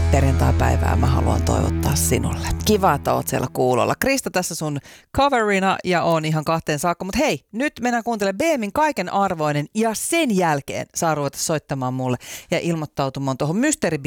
perjantai-päivää mä haluan toivottaa sinulle. Kiva, että oot siellä kuulolla. Krista tässä sun coverina ja on ihan 2 saakka. Mutta hei, nyt mennään kuuntelemaan BMin Kaiken arvoinen ja sen jälkeen saa ruveta soittamaan mulle ja ilmoittautumaan tuohon Mystery